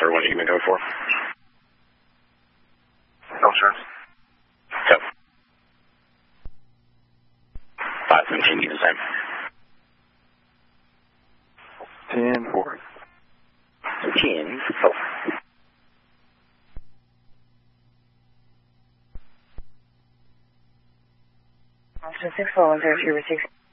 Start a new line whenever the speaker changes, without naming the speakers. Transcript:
for what you can go for.
No, sir.
Yep. 517, do the same.
10-4.
10-4.
Officer 64103 receive.